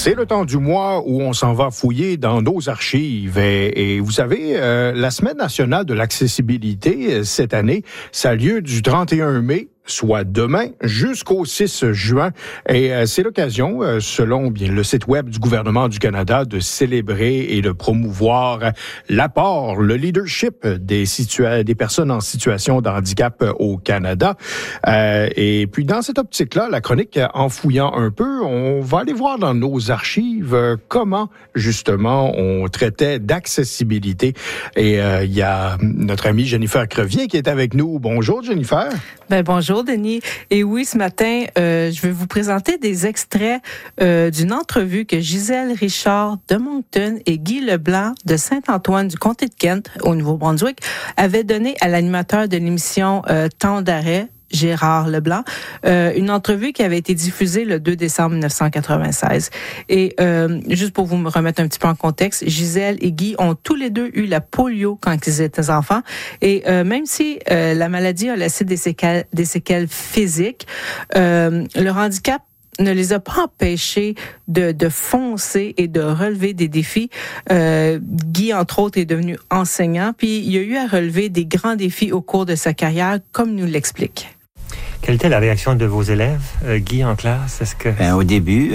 C'est le temps du mois où on s'en va fouiller dans nos archives. Et vous savez, la Semaine nationale de l'accessibilité, cette année, ça a lieu du 31 mai, soit demain, jusqu'au 6 juin. Et c'est l'occasion, selon bien le site web du gouvernement du Canada, de célébrer et de promouvoir l'apport, le leadership des personnes en situation de handicap au Canada. Et puis, dans cette optique-là, la chronique En fouillant un peu, on va aller voir dans nos archives comment, justement, on traitait d'accessibilité. Et il y a notre amie Jennifer Crevier qui est avec nous. Bonjour, Jennifer. Ben bonjour Denis. Et oui, ce matin, je vais vous présenter des extraits d'une entrevue que Gisèle Richard de Moncton et Guy Leblanc de Saint-Antoine du comté de Kent, au Nouveau-Brunswick, avaient donné à l'animateur de l'émission Temps d'arrêt, Gérard Leblanc, une entrevue qui avait été diffusée le 2 décembre 1996. Et juste pour vous me remettre un petit peu en contexte, Gisèle et Guy ont tous les deux eu la polio quand ils étaient enfants. Et même si la maladie a laissé des séquelles physiques, leur handicap ne les a pas empêchés de foncer et de relever des défis. Guy, entre autres, est devenu enseignant, puis il a eu à relever des grands défis au cours de sa carrière, comme nous l'explique. Quelle était la réaction de vos élèves, Guy, en classe? Est-ce que... Au début,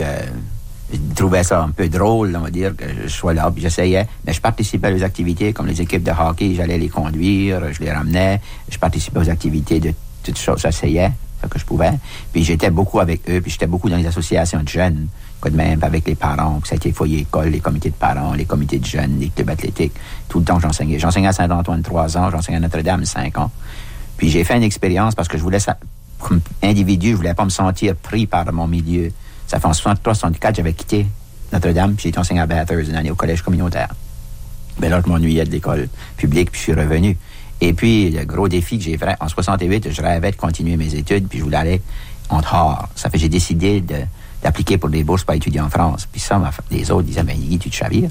je trouvais ça un peu drôle, on va dire, que je sois là, puis j'essayais. Mais je participais aux activités, comme les équipes de hockey, j'allais les conduire, je les ramenais. Je participais aux activités de toutes choses, j'essayais, ce que je pouvais. Puis j'étais beaucoup avec eux, puis j'étais beaucoup dans les associations de jeunes, quoi de même, avec les parents, puis ça a été les foyers écoles, les comités de parents, les comités de jeunes, les clubs athlétiques. Tout le temps, j'enseignais. J'enseignais à Saint-Antoine 3 ans, j'enseignais à Notre-Dame 5 ans. Puis j'ai fait une expérience parce que je voulais ça. Comme individu, je voulais pas me sentir pris par mon milieu. Ça fait en 63-64, j'avais quitté Notre-Dame, puis j'ai été enseignant à Bathurst une année au collège communautaire. Ben là, je m'ennuyais de l'école publique, puis je suis revenu. Et puis, le gros défi que j'ai fait, en 68, je rêvais de continuer mes études, puis je voulais aller en dehors. Ça fait que j'ai décidé d'appliquer pour des bourses pour étudier en France. Puis ça, les autres disaient, ben, Guy, tu te chavires.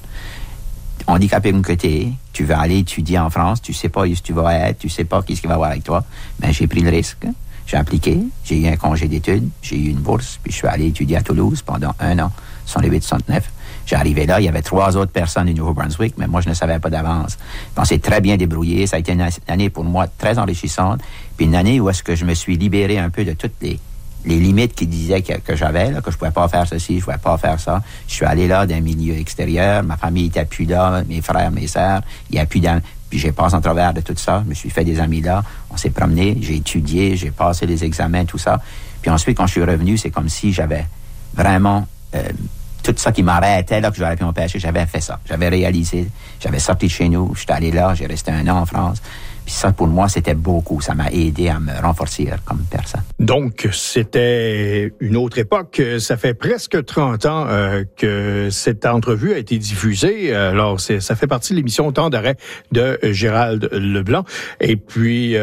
Handicapé comme que t'es, tu vas aller étudier en France, tu sais pas où tu vas être, tu sais pas qu'est-ce qu'il va y avoir avec toi. Ben, j'ai pris le risque. J'ai appliqué, j'ai eu un congé d'études, j'ai eu une bourse, puis je suis allé étudier à Toulouse pendant 1 an, 68-69. J'ai arrivé là, il y avait 3 autres personnes du Nouveau-Brunswick, mais moi, je ne savais pas d'avance. On s'est très bien débrouillé, ça a été une année pour moi très enrichissante, puis une année où est-ce que je me suis libéré un peu de toutes les limites qui disaient que j'avais, là, que je pouvais pas faire ceci, je pouvais pas faire ça. Je suis allé là d'un milieu extérieur, ma famille était plus là, mes frères, mes sœurs, il y a plus Puis j'ai passé en travers de tout ça, je me suis fait des amis là, on s'est promené, j'ai étudié, j'ai passé les examens, tout ça. Puis ensuite, quand je suis revenu, c'est comme si j'avais vraiment tout ça qui m'arrêtait, là, que j'aurais pu m'empêcher, j'avais fait ça. J'avais réalisé, j'avais sorti de chez nous, j'étais allé là, j'ai resté 1 an en France. Puis ça, pour moi, c'était beaucoup. Ça m'a aidé à me renforcer comme personne. Donc, c'était une autre époque. Ça fait presque 30 ans que cette entrevue a été diffusée. Alors, ça fait partie de l'émission Temps d'arrêt de Gérald Leblanc. Et puis,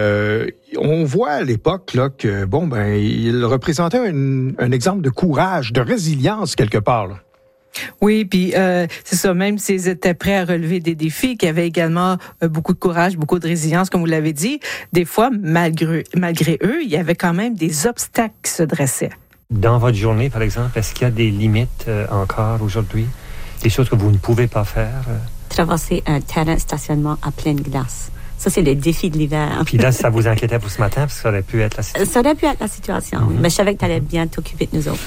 on voit à l'époque là que, il représentait un exemple de courage, de résilience quelque part, là. Oui, puis c'est ça, même s'ils étaient prêts à relever des défis, qu'il y avait également beaucoup de courage, beaucoup de résilience, comme vous l'avez dit, des fois, malgré eux, il y avait quand même des obstacles qui se dressaient. Dans votre journée, par exemple, est-ce qu'il y a des limites encore aujourd'hui? Des choses que vous ne pouvez pas faire? Traverser un terrain de stationnement à pleine glace. Ça, c'est le défi de l'hiver. Puis là, ça vous inquiétait pour ce matin, parce que ça aurait pu être la situation. Ça aurait pu être la situation, oui. Mais je savais que tu allais bien t'occuper de nous autres.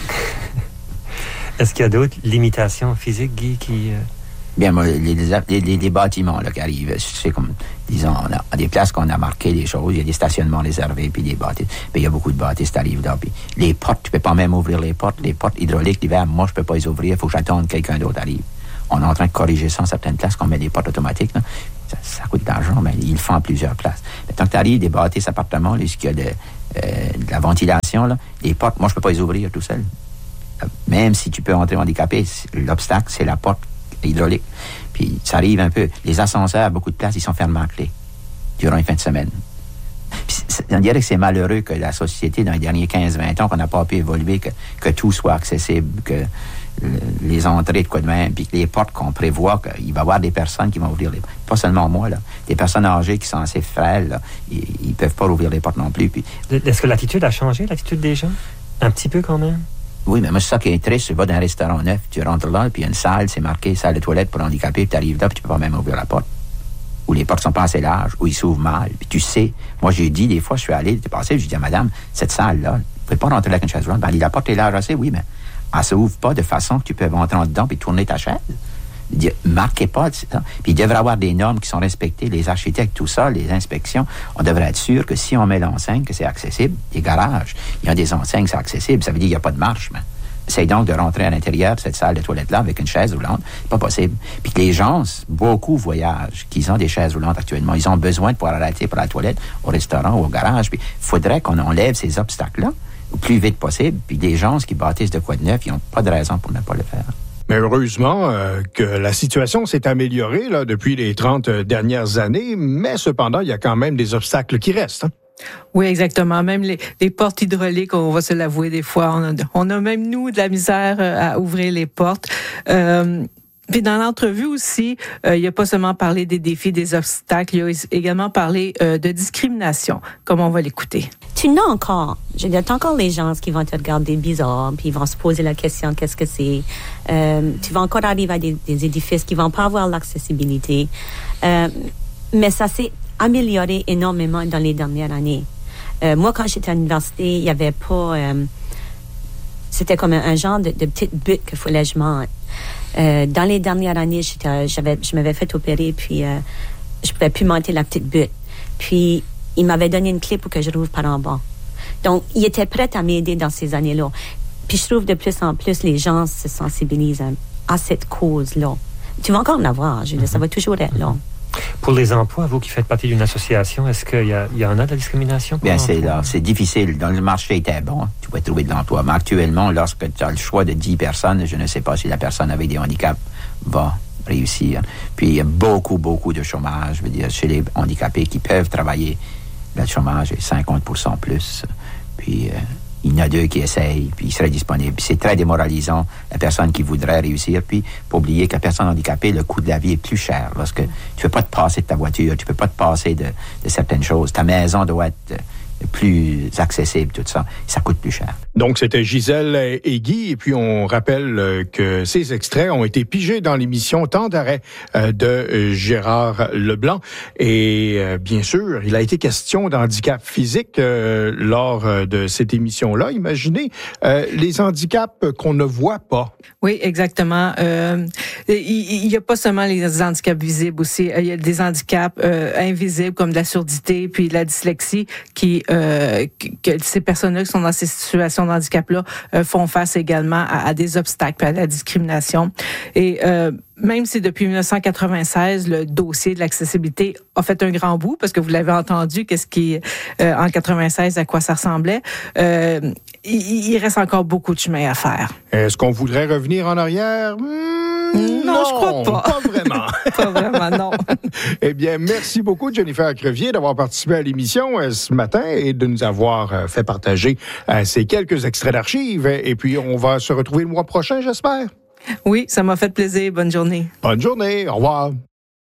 Est-ce qu'il y a d'autres limitations physiques, Guy, qui... Bien, moi, les bâtiments là, qui arrivent, c'est comme, disons, on a des places qu'on a marquées des choses, il y a des stationnements réservés, puis des bâtisses. Puis il y a beaucoup de bâtisses qui arrivent là. Puis les portes, tu peux pas même ouvrir les portes hydrauliques l'hiver, moi, je peux pas les ouvrir, il faut que j'attende que quelqu'un d'autre arrive. On est en train de corriger ça en certaines places, qu'on met des portes automatiques, là. Ça coûte de l'argent, mais ils le font en plusieurs places. Mais tant que tu arrives des bâtisses appartements, là, qu'il y a de la ventilation, là, les portes, moi, je peux pas les ouvrir tout seul. Même si tu peux entrer handicapé, l'obstacle, c'est la porte hydraulique. Puis ça arrive un peu. Les ascenseurs, à beaucoup de places, ils sont fermés en clé durant une fin de semaine. Puis on dirait que c'est malheureux que la société, dans les derniers 15-20 ans, qu'on n'a pas pu évoluer, que tout soit accessible, que les entrées de quoi de même, puis que les portes qu'on prévoit, qu'il va y avoir des personnes qui vont ouvrir les portes. Pas seulement moi, là. Des personnes âgées qui sont assez frêles, là, ils peuvent pas ouvrir les portes non plus. Puis... Est-ce que l'attitude a changé, l'attitude des gens? Un petit peu quand même? Oui, mais moi, c'est ça qui est triste. Tu vas dans un restaurant neuf, tu rentres là, puis il y a une salle, c'est marqué salle de toilette pour handicapés, puis tu arrives là, puis tu peux pas même ouvrir la porte. Ou les portes sont pas assez larges, ou ils s'ouvrent mal. Puis tu sais, moi, j'ai dit, des fois, je suis allé, j'étais passé, j'ai dit à madame, cette salle-là, vous pouvez pas rentrer là avec une chaise roulante. Ben, la porte est large assez, oui, mais elle s'ouvre pas de façon que tu peux rentrer en dedans puis tourner ta chaise. Marquez pas, etc. Puis il devrait y avoir des normes qui sont respectées, les architectes, tout ça, les inspections. On devrait être sûr que si on met l'enseigne, que c'est accessible. Les garages, il y a des enseignes, c'est accessible. Ça veut dire qu'il n'y a pas de marche, mais essaye donc de rentrer à l'intérieur de cette salle de toilette-là avec une chaise roulante. C'est pas possible. Puis que les gens, beaucoup voyagent, qu'ils ont des chaises roulantes actuellement. Ils ont besoin de pouvoir arrêter pour la toilette, au restaurant ou au garage. Puis il faudrait qu'on enlève ces obstacles-là le plus vite possible. Puis les gens qui bâtissent de quoi de neuf, ils n'ont pas de raison pour ne pas le faire. Mais heureusement que la situation s'est améliorée là, depuis les 30 dernières années, mais cependant, il y a quand même des obstacles qui restent. Hein? Oui, exactement. Même les portes hydrauliques, on va se l'avouer des fois, on a même, nous, de la misère à ouvrir les portes. Puis dans l'entrevue aussi, il a pas seulement parlé des défis, des obstacles, il a également parlé de discrimination, comme on va l'écouter. Tu n'as encore, je veux dire, t'as encore les gens qui vont te regarder bizarre, puis ils vont se poser la question, qu'est-ce que c'est? Tu vas encore arriver à des édifices qui vont pas avoir l'accessibilité. Mais ça s'est amélioré énormément dans les dernières années. Moi, quand j'étais à l'université, il y avait pas... c'était comme un genre de petite butte qu'il fallait que je monte. Dans les dernières années, je m'avais fait opérer, puis je pouvais plus monter la petite butte. Puis, il m'avait donné une clé pour que je rouvre par en bas. Donc, il était prêt à m'aider dans ces années-là. Puis, je trouve de plus en plus, les gens se sensibilisent à cette cause-là. Tu vas encore en avoir, je veux dire, ça va toujours être là. Pour les emplois, vous qui faites partie d'une association, est-ce qu'il y en a de la discrimination? Bien, c'est difficile. Dans le marché était bon, tu pouvais trouver de l'emploi. Mais actuellement, lorsque tu as le choix de 10 personnes, je ne sais pas si la personne avec des handicaps va réussir. Puis, il y a beaucoup de chômage, je veux dire, chez les handicapés qui peuvent travailler. Le chômage est 50% plus. Puis, il y en a 2 qui essayent, puis ils seraient disponibles. Puis c'est très démoralisant, la personne qui voudrait réussir. Puis, faut oublier que la personne handicapée, le coût de la vie est plus cher. Parce que tu peux pas te passer de ta voiture, tu peux pas te passer de certaines choses. Ta maison doit être plus accessible, tout ça. Ça coûte plus cher. Donc, c'était Gisèle et Guy. Et puis, on rappelle que ces extraits ont été pigés dans l'émission Temps d'arrêt de Gérard Leblanc. Et bien sûr, il a été question d'handicap physique lors de cette émission-là. Imaginez les handicaps qu'on ne voit pas. Oui, exactement. Il y a pas seulement les handicaps visibles aussi. Il y a des handicaps invisibles comme la surdité puis la dyslexie que ces personnes-là qui sont dans ces situations de handicap-là font face également à des obstacles, à la discrimination. Et même si depuis 1996, le dossier de l'accessibilité a fait un grand bout, parce que vous l'avez entendu, en 96, à quoi ça ressemblait, il reste encore beaucoup de chemin à faire. Est-ce qu'on voudrait revenir en arrière? Non, je crois pas. Pas vraiment. Pas vraiment, non. Eh bien, merci beaucoup, Jennifer Crevier, d'avoir participé à l'émission ce matin et de nous avoir fait partager ces quelques extraits d'archives. Et puis, on va se retrouver le mois prochain, j'espère. Oui, ça m'a fait plaisir. Bonne journée. Bonne journée. Au revoir.